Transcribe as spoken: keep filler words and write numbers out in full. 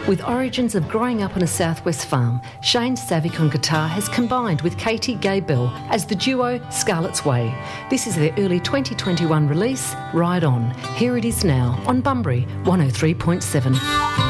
With origins of growing up on a southwest farm, Shane Savick on guitar has combined with Katie Gay-Bell as the duo Scarlet's Way. This is their early twenty twenty-one release, Ride On. Here it is now on Bunbury one oh three point seven.